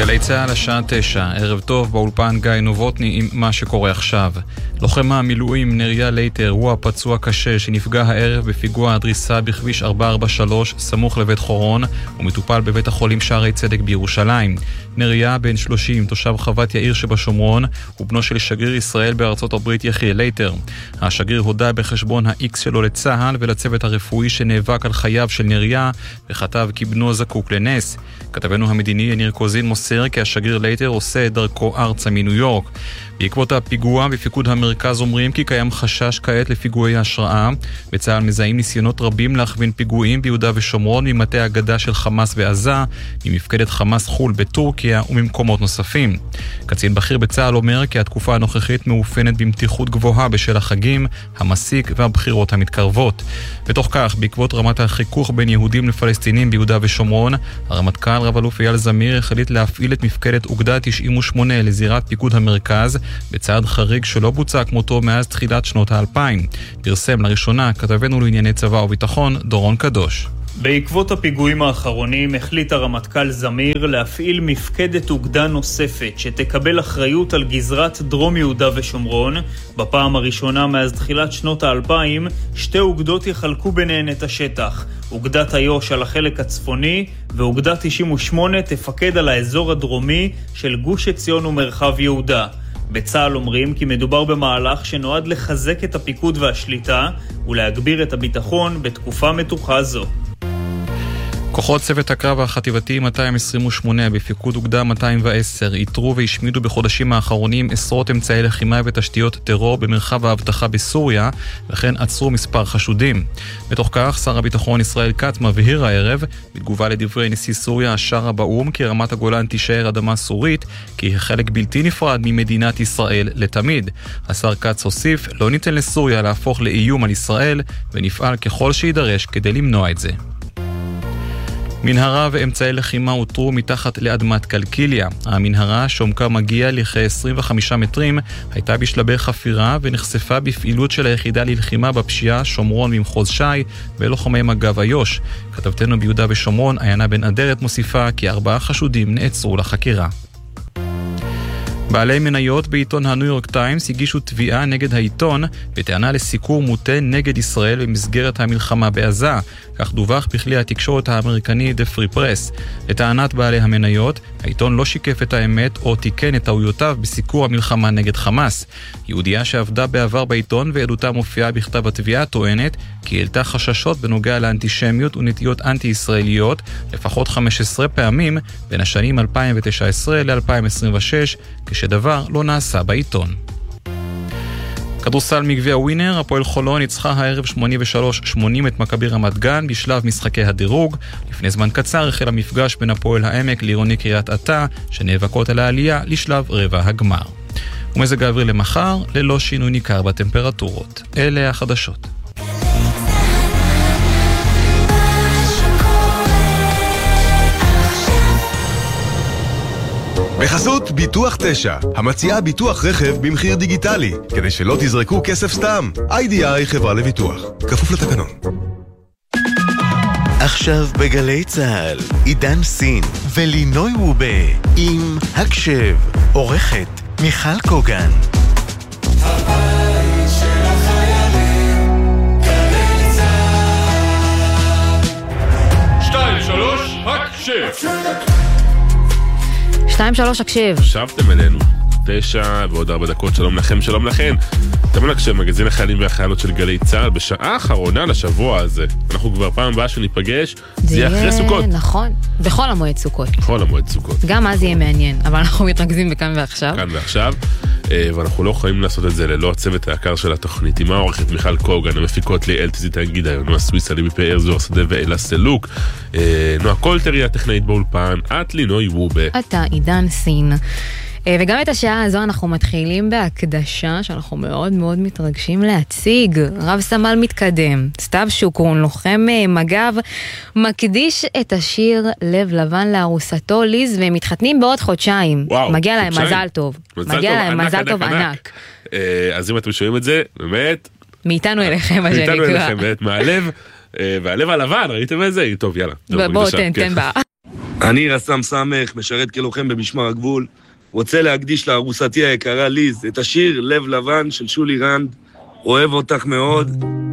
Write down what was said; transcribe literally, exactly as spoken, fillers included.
גלי צהל השעה תשע, ערב טוב, באולפן גיא נובוטני עם מה שקורה עכשיו. לוחם המילואים נריה לייטר הוא הפצוע קשה שנפגע הערב בפיגוע הדריסה בכביש ארבע ארבע שלוש סמוך לבית חורון ומטופל בבית החולים שערי צדק בירושלים. נריה בן שלושים, תושב חוות יאיר שבשומרון, הוא בנו של שגריר ישראל בארצות הברית יחיאל לייטר. השגריר הודע בחשבון ה-X שלו לצה"ל ולצוות הרפואי שנאבק על חייו של נריה וכתב כי בנו זקוק לנס. כתבנו המדיני יניר קוזין מוסר כי השגריר לייטר עושה את דרכו ארצה מניו יורק. בעקבות הפיגוע בפיקוד המרכז אומרים כי קיים חשש כעת לפיגועי השראה. בצה"ל מזהים ניסיונות רבים להכווין פיגועים ביהודה ושומרון ממטה הגדה של חמאס ועזה, ממפקדת חמאס חול בטורקיה וממקומות נוספים. קצין בכיר בצה"ל אומר כי התקופה הנוכחית מאופיינת במתיחות גבוהה בשל החגים, המסיק והבחירות המתקרבות. בתוך כך, בעקבות רמת החיכוך בין יהודים לפלסטינים ביהודה ושומרון, הרמטכ"ל רב אלוף אייל זמיר החליט להפעיל את מפקדת אוגדה תשעים ושמונה לזירת פיקוד המרכז, בצעד חריג שלא בוצע כמותו מאז תחילת שנות האלפיים. פרסם לראשונה כתבנו לענייני צבא וביטחון דורון קדוש. בעקבות הפיגועים האחרונים החליט הרמטכ"ל זמיר להפעיל מפקדת אוגדה נוספת שתקבל אחריות על גזרת דרום יהודה ושומרון. בפעם הראשונה מאז תחילת שנות האלפיים שתי אוגדות יחלקו ביניהן את השטח. אוגדת איו"ש על החלק הצפוני ואוגדה תשעים ושמונה תפקד על האזור הדרומי של גוש עציון ומרחב יהודה. בצה"ל אומרים כי מדובר במהלך שנועד לחזק את הפיקוד והשליטה ולהגביר את הביטחון בתקופה מתוחה זו. כוחות צוות הקרב החטיבתי מאתיים עשרים ושמונה בפיקוד אוגדה מאתיים ועשר איתרו והשמידו בחודשים האחרונים עשרות אמצעי לחימה ותשתיות טרור במרחב האבטחה בסוריה, וכן עצרו מספר חשודים. בתוך כך, שר הביטחון ישראל כץ מבהיר הערב, בתגובה לדברי נשיא סוריה השרה באום, כי רמת הגולן תישאר אדמה סורית, כי היא חלק בלתי נפרד ממדינת ישראל לתמיד. השר כץ הוסיף, לא ניתן לסוריה להפוך לאיום על ישראל, ונפעל ככל שידרש כדי למנוע את זה. מנהרה ואמצעי לחימה הותרו מתחת לאדמת קלקיליה. המנהרה, שעומקה מגיע לכ-עשרים וחמישה מטרים, הייתה בשלבי חפירה ונחשפה בפעילות של היחידה ללחימה בפשיעה שומרון ממחוז ש"י ולוחמי מג"ב איו"ש. כתבתנו ביהודה ושומרון, עיינה בן אדרת מוסיפה כי ארבעה חשודים נעצרו לחקירה. בעלי מניות בעיתון הניו יורק טיימס הגישו תביעה נגד העיתון בטענה לסיקור מוטה נגד ישראל במסגרת המלחמה בעזה. כך דווח בכלי התקשורת האמריקני The Free Press. לטענת בעלי המניות, העיתון לא שיקף את האמת או תיקן את טעויותיו בסיקור המלחמה נגד חמאס. יהודייה שעבדה בעבר בעיתון ועדותה מופיעה בכתב התביעה טוענת כי העלתה חששות בנוגע לאנטישמיות ונטיות אנטי-ישראליות לפחות חמש עשרה פעמים בין השנים אלפיים תשע עשרה ל-אלפיים עשרים ושש, כשדבר לא נעשה בעיתון. כדורסל מגביע ווינר, הפועל חולון ניצחה הערב שמונים ושלוש שמונים את מכבי רמת גן בשלב משחקי הדירוג. לפני זמן קצר החל המפגש בין הפועל העמק לעירוני קריית אתא, שנאבקות על העלייה לשלב רבע הגמר. ומזג האוויר למחר, ללא שינוי ניכר בטמפרטורות. אלה החדשות. בחסות ביטוח תשע, המציעה ביטוח רכב במחיר דיגיטלי, כדי שלא תזרקו כסף סתם. איי די איי חברה לביטוח, כפוף לתקנון. עכשיו בגלי צהל, עידן סין ולינוי וובה עם הקשב, עורכת מיכל קוגן. הבית של החיילים, גלי צהל. שתיים, שלוש, הקשב. שתיים, שלוש, הקשב. שבתם אלינו. תשע ועוד ארבע דקות. שלום לכם, שלום לכן. אתם נקשב, מגזין החיילים והחיילות של גלי צהל, בשעה האחרונה לשבוע הזה. אנחנו כבר פעם הבאה שניפגש, זה יהיה אחרי סוכות. נכון, בכל המועד סוכות. בכל המועד סוכות. גם אז יהיה מעניין, אבל אנחנו מתרכזים בכאן ועכשיו. כאן ועכשיו, ואנחנו לא יכולים לעשות את זה ללא הצוות היקר של התוכנית. עם העורכת מיכל קוגן, המפיקות לי אל תזית תאגיד, נועה סוויסה, ליבי פאר, זוהר שדה ואלה סלוק, נועה קולטרי, הטכנאית באולפן, את לינוי וובה. אתה עידן סין. וגם את השעה הזו אנחנו מתחילים בהקדשה שאנחנו מאוד מאוד מתרגשים להציג. רב סמל מתקדם, סתיו שוקרון, לוחם מג"ב, מקדיש את השיר לב לבן לארוסתו ליז, והם מתחתנים בעוד חודשיים. וואו, מגיע להם חודשיים. מזל טוב. מזל מגיע טוב, להם ענק, מזל ענק, טוב ענק. ענק. אה, אז אם אתם שומעים את זה, באמת, מאיתנו אליכם, מה מאיתנו שנקרא. אליכם, באמת, מהלב, אה, והלב הלבן, ראיתם את זה? טוב, יאללה. טוב, בואו בבקשה, תן, כן. תן בה. אני רס"מ סמך, משרת כלוחם במשמר הגבול, רוצה להקדיש לארוסתי היקרה ליז את השיר לב לבן של שולי רנד, אוהב אותך מאוד.